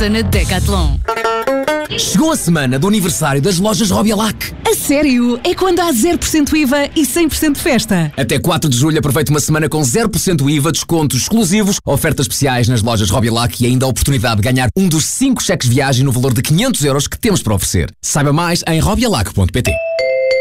casa na Decathlon. Chegou a semana do aniversário das lojas Robialac. A sério? É quando há 0% IVA e 100% festa? Até 4 de julho aproveite uma semana com 0% IVA, descontos exclusivos, ofertas especiais nas lojas Robialac e ainda a oportunidade de ganhar um dos 5 cheques viagem no valor de 500 € que temos para oferecer. Saiba mais em robialac.pt.